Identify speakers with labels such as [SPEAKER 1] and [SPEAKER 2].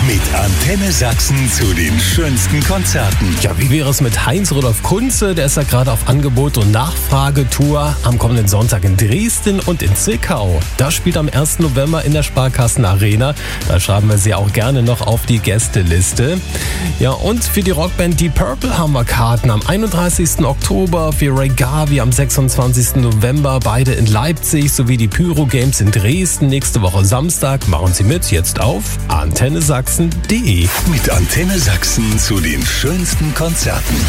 [SPEAKER 1] Mit Antenne Sachsen zu den schönsten Konzerten.
[SPEAKER 2] Ja, wie wäre es mit Heinz-Rudolf Kunze? Der ist ja gerade auf Angebot- und Nachfragetour am kommenden Sonntag in Dresden und in Zwickau. Das spielt am 1. November in der Sparkassen Arena. Da schreiben wir sie auch gerne noch auf die Gästeliste. Ja, und für die Rockband Deep Purple haben wir Karten am 31. Oktober, für Ray Garvey am 26. November, beide in Leipzig, sowie die Pyro Games in Dresden nächste Woche Samstag. Machen Sie mit, jetzt auf antennesachsen.de.
[SPEAKER 1] Mit Antenne Sachsen zu den schönsten Konzerten.